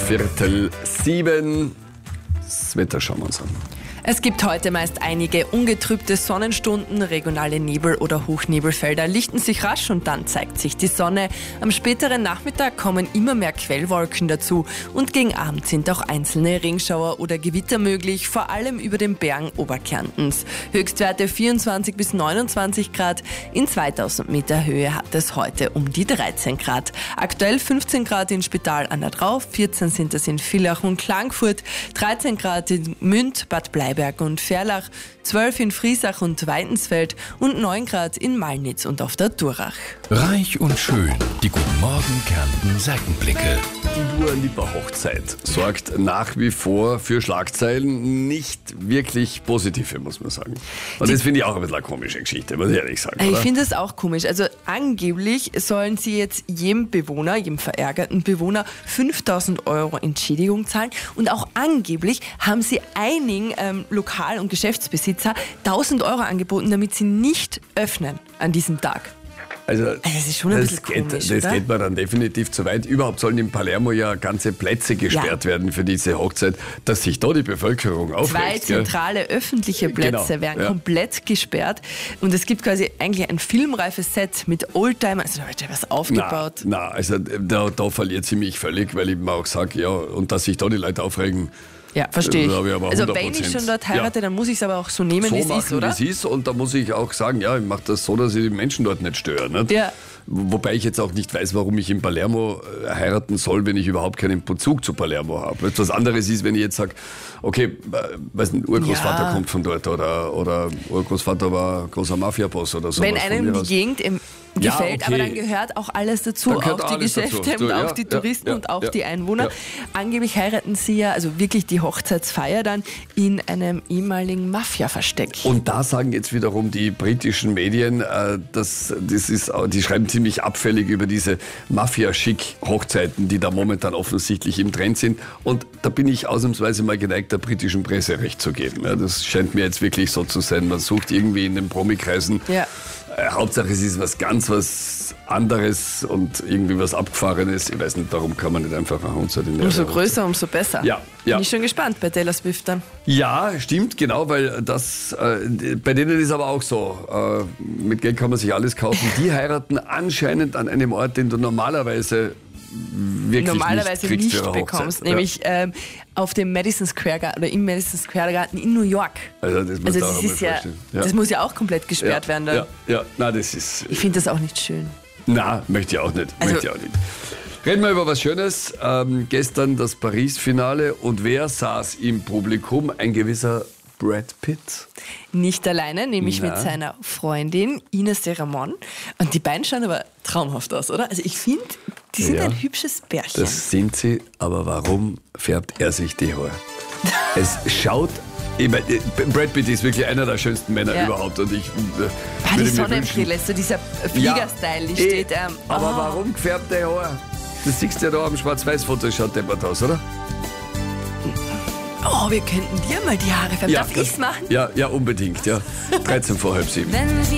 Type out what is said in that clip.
6:15. Das Wetter schauen wir uns an. Es gibt heute meist einige ungetrübte Sonnenstunden, regionale Nebel- oder Hochnebelfelder lichten sich rasch und dann zeigt sich die Sonne. Am späteren Nachmittag kommen immer mehr Quellwolken dazu und gegen Abend sind auch einzelne Regschauer oder Gewitter möglich, vor allem über den Bergen Oberkärntens. Höchstwerte 24 bis 29 Grad, in 2000 Meter Höhe hat es heute um die 13 Grad. Aktuell 15 Grad in Spital an der Drauf, 14 sind es in Villach und Klagenfurt, 13 Grad in Münd, Bad Bleiberg und Ferlach, 12 in Friesach und Weidensfeld und 9 Grad in Malnitz und auf der Durach. Reich und schön, die Guten Morgen Kärnten Seitenblicke. Die Dua-Lipa-Hochzeit sorgt nach wie vor für Schlagzeilen, nicht wirklich positive, muss man sagen. Und das finde ich auch ein bisschen eine komische Geschichte, muss ich ehrlich sagen. Ich Oder? finde es auch komisch. Also angeblich sollen sie jetzt jedem Bewohner, jedem verärgerten Bewohner 5.000 Euro Entschädigung zahlen. Und auch angeblich haben sie einigen Lokal- und Geschäftsbesitzer 1.000 Euro angeboten, damit sie nicht öffnen an diesem Tag. Also das ist schon ein bisschen komisch, das oder? geht mir dann definitiv zu weit. Überhaupt sollen in Palermo ja ganze Plätze gesperrt werden für diese Hochzeit, dass sich da die Bevölkerung 2 aufregt. Gell? zentrale öffentliche Plätze Genau, werden ja. komplett gesperrt. Und es gibt quasi eigentlich ein filmreifes Set mit Oldtimer. Also da wird ja was aufgebaut. Na, also da verliert sie mich völlig, weil ich mir auch sage, ja, und dass sich da die Leute aufregen. Ja, verstehe Da habe ich ich. aber Also 100%. wenn ich schon dort heirate, dann muss ich es aber auch so nehmen, So wie es ist, machen, oder? wie es ist, und da muss ich auch sagen, ja, ich mache das so, dass ich die Menschen dort nicht störe. Nicht? Ja. Wobei ich jetzt auch nicht weiß, warum ich in Palermo heiraten soll, wenn ich überhaupt keinen Bezug zu Palermo habe. Was anderes ist, wenn ich jetzt sage, okay, weiß nicht, Urgroßvater Ja. kommt von dort oder Urgroßvater war großer Mafiaboss oder so. Wenn einem die Gegend Ja, gefällt, okay. aber dann gehört auch alles dazu, Dann gehört auch die alles dazu. Geschäfte Du, und ja, auch die ja, Touristen ja, und auch ja. die Einwohner. Ja. Angeblich heiraten sie ja, also wirklich die Hochzeitsfeier dann in einem ehemaligen Mafia-Versteck. Und da sagen jetzt wiederum die britischen Medien, die schreiben ziemlich abfällig über diese Mafia-Schick-Hochzeiten, die da momentan offensichtlich im Trend sind. Und da bin ich ausnahmsweise mal geneigt, der britischen Presse recht zu geben. Ja, das scheint mir jetzt wirklich so zu sein. Man sucht irgendwie in den Promikreisen. Ja. Hauptsache es ist was anderes und irgendwie was Abgefahrenes. Ich weiß nicht, darum kann man nicht einfach eine Hochzeit in der Umso größer, umso besser. Ja, ja. Bin ich schon gespannt bei Taylor Swift dann. Ja, stimmt, genau, weil das, bei denen ist aber auch so, mit Geld kann man sich alles kaufen. Die heiraten anscheinend an einem Ort, den du normalerweise wirklich nicht für eine Hochzeit. bekommst, Ja. nämlich auf dem Madison Square Garden oder im Madison Square Garden in New York. Also das, muss Das ist ja, das muss ja auch komplett gesperrt werden dann. Ja, na, das ist, Ich finde das auch nicht schön. na, möchte ich auch nicht, Also- möchte ich auch nicht. Reden wir über was Schönes. Gestern das Paris-Finale und wer saß im Publikum? Ein gewisser Brad Pitt. Nicht alleine, nämlich Na? mit seiner Freundin Ines de Ramon. Und die beiden schauen aber traumhaft aus, oder? Also ich finde, die sind Ja. ein hübsches Pärchen. Das sind sie, aber warum färbt er sich die Haare? Es schaut, ich meine, Brad Pitt ist wirklich einer der schönsten Männer Ja. überhaupt und ich Die würde mir Sonnenbrille, wünschen, so dieser Fliegerstyle, die steht. aber oh. warum gefärbt der Haar? Das siehst du ja da am Schwarz-Weiß-Foto, schaut deppert aus, oder? Oh, wir könnten dir mal die Haare färben. Darf ich's machen? Ja, unbedingt, ja. 13 vor halb 7. Wenn wir